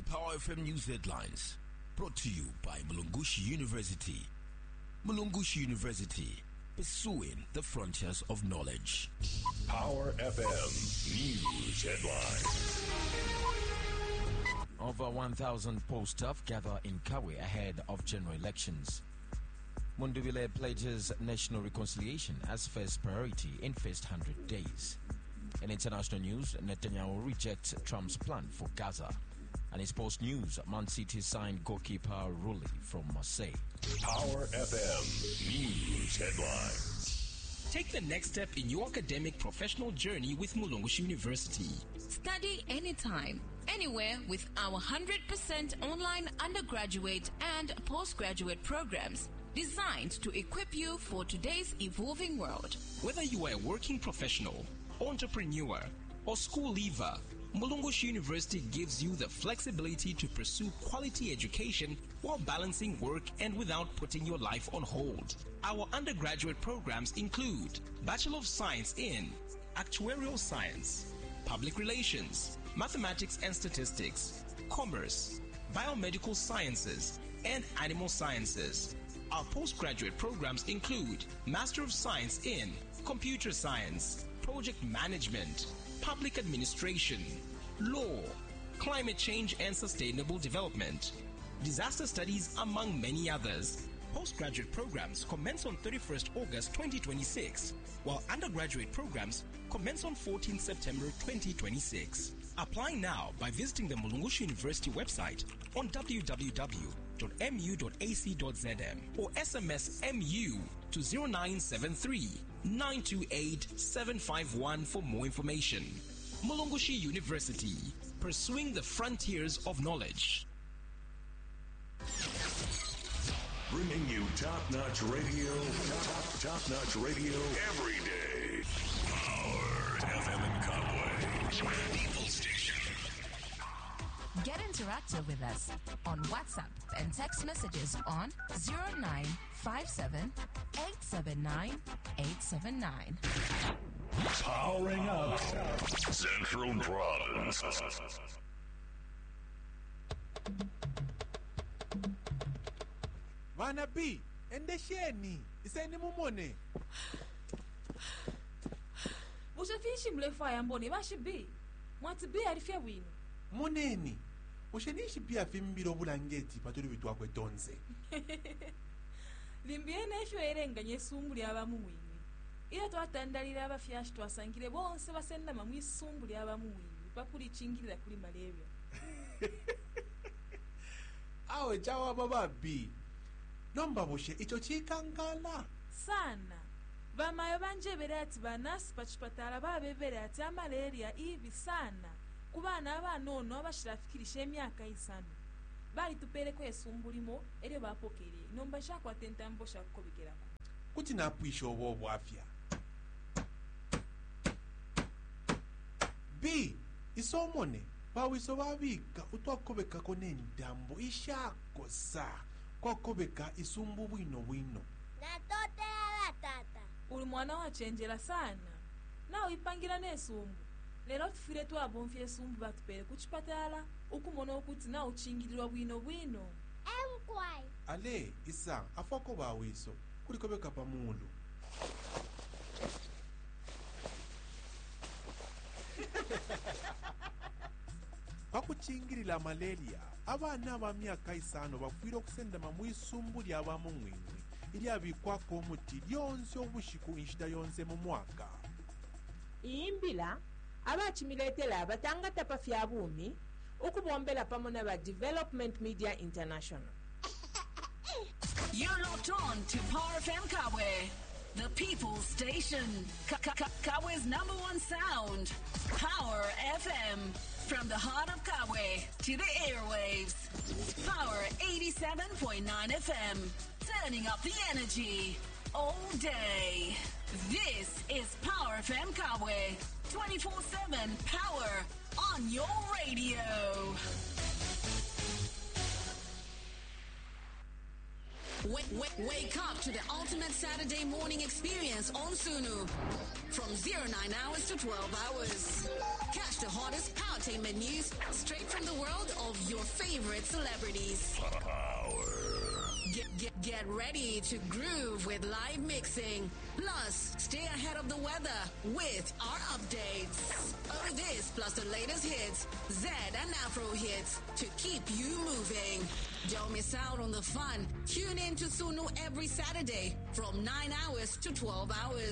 Power FM News Headlines, brought to you by Mulungushi University. Mulungushi University, pursuing the frontiers of knowledge. Power FM News Headlines. Over 1,000 poll staff gather in Kabwe ahead of general elections. Mundubile pledges national reconciliation as first priority in first 100 days. In international news, Netanyahu rejects Trump's plan for Gaza. And in sports news, Man City signed goalkeeper Rulli from Marseille. Power FM News Headlines. Take the next step in your academic professional journey with Mulungushi University. Study anytime, anywhere with our 100% online undergraduate and postgraduate programs designed to equip you for today's evolving world. Whether you are a working professional, entrepreneur, or school leaver, Mulungushi University gives you the flexibility to pursue quality education while balancing work and without putting your life on hold. Our undergraduate programs include Bachelor of Science in Actuarial Science, Public Relations, Mathematics and Statistics, Commerce, Biomedical Sciences, and Animal Sciences. Our postgraduate programs include Master of Science in Computer Science, Project Management, Public Administration, Law, Climate Change and Sustainable Development, Disaster Studies, among many others. Postgraduate programs commence on 31st August 2026, while undergraduate programs commence on 14th September 2026. Apply now by visiting the Mulungushi University website on www.mu.ac.zm or SMS MU to 0973 928 751 for more information. Mulungushi University, pursuing the frontiers of knowledge. Bringing you top-notch radio, top-notch radio every day. Power FM in Kabwe. People Station. Get interactive with us on WhatsApp and text messages on 0957 879 879. Powering up Central Province. Vana B, endesheni, isaini mumone. Ushafishi mlefaya mbone bashi B. Mwati B alifia wino. Moneni. Ushenishi pia fimbiro bulangeti patuli vitu wakwe tonze. Limbiene efyo erenganye sumbuli abamu mwini. Ila twatandalira abafyashi twasangire bonse basenda mamwi sumbuli abamu mwini. Pakuli chingirira kuli malaria. Awe chawa baba B. Nomba bushe icho chikangala. Sana. Bamayo banjebera ati banasi pachipatala babebera ati malaria ivi sana. Kubana abanono abashirafikirisha emyaka isano. Bali tupereko esumbulimo eryo bapokere. Nomba shako atentambo shako bigerako. Kuti napwisho obo afya. B. Isomone. Bawiso babika utwakobeka kone ndambo ishako sa. Kwakobeka isumbu bwino. Natote ala tata. Uli mwana wachenjera sana. Na uipangira nesumbu. Lero tufire twabomfye esumbu batupere kuchipatala ukumona okuti na uchingirirwa bwino. Emkwai. Ale isa afako bawiso kulikobeka pamulu. Pakuchingirira malaria abana ba myaka isano bafwire okusenda mamwisumbu lyabamu mwini ili abikwako omuti lyonse obushiku inshida yonse mu mwaka. Imbila abachimiletela abatangata pafya bumi ukubombela pamona ba Development Media International. You're locked on to Power FM Kabwe, the people's station. Kabwe's #1 sound. Power FM. From the heart of Kabwe to the airwaves. Power 87.9 FM. Turning up the energy all day. This is Power FM Kabwe. 24/7 power on your radio. Wake up to the ultimate Saturday morning experience on Sunu. From 09 hours to 12 hours. Catch the hottest powertainment news straight from the world of your favorite celebrities. Get ready to groove with live mixing. Plus, stay ahead of the weather with our updates. All this plus the latest hits, Z and Afro hits to keep you moving. Don't miss out on the fun. Tune in to Sunu every Saturday from 9 hours to 12 hours.